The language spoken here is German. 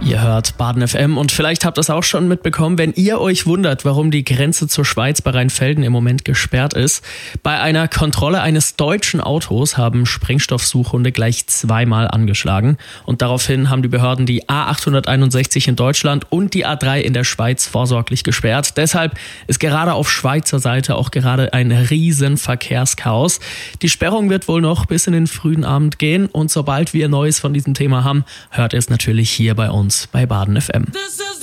Ihr hört Baden FM und vielleicht habt ihr es auch schon mitbekommen, wenn ihr euch wundert, warum die Grenze zur Schweiz bei Rheinfelden im Moment gesperrt ist. Bei einer Kontrolle eines deutschen Autos haben Sprengstoffsuchhunde gleich zweimal angeschlagen. Und daraufhin haben die Behörden die A861 in Deutschland und die A3 in der Schweiz vorsorglich gesperrt. Deshalb ist gerade auf Schweizer Seite auch gerade ein riesen Verkehrschaos. Die Sperrung wird wohl noch bis in den frühen Abend gehen und sobald wir Neues von diesem Thema haben, hört ihr es natürlich hier bei uns bei Baden FM.